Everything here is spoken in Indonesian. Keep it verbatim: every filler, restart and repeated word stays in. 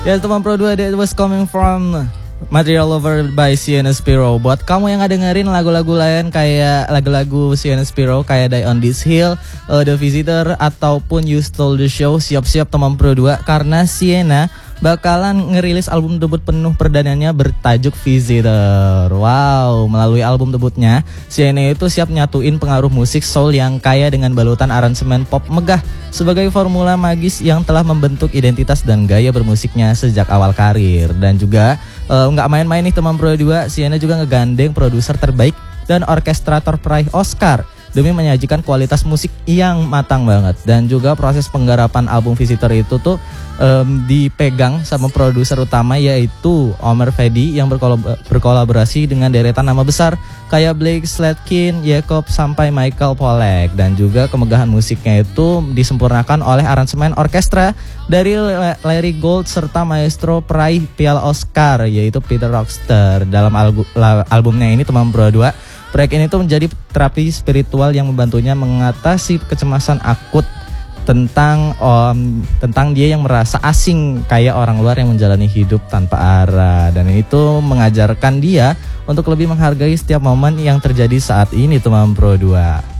Ya teman Pro dua, that was coming from Material Lover by Sienna Spiro. Buat kamu yang nggak dengerin lagu-lagu lain kayak lagu-lagu Sienna Spiro kayak Die on This Hill, uh, The Visitor ataupun You Stole the Show, siap-siap teman Pro dua karena Sienna bakalan ngerilis album debut penuh perdananya bertajuk Visitor. Wow, melalui album debutnya, Sienna itu siap nyatuin pengaruh musik soul yang kaya dengan balutan aransemen pop megah sebagai formula magis yang telah membentuk identitas dan gaya bermusiknya sejak awal karir. Dan juga nggak uh, main-main nih teman Pro dua, Sienna juga ngegandeng produser terbaik dan orkestrator peraih Oscar demi menyajikan kualitas musik yang matang banget. Dan juga proses penggarapan album Visitor itu tuh um, dipegang sama produser utama yaitu Omer Fedi yang berkolab- berkolaborasi dengan deretan nama besar kayak Blake Slatkin, Jacob sampai Michael Pollack. Dan juga kemegahan musiknya itu disempurnakan oleh aransemen orkestra dari Larry Gold serta maestro peraih Piala Oscar yaitu Peter Rockster. Dalam albu- albumnya ini teman Pro dua, proyek ini tuh menjadi terapi spiritual yang membantunya mengatasi kecemasan akut tentang um, tentang dia yang merasa asing kayak orang luar yang menjalani hidup tanpa arah. Dan itu mengajarkan dia untuk lebih menghargai setiap momen yang terjadi saat ini teman Pro dua.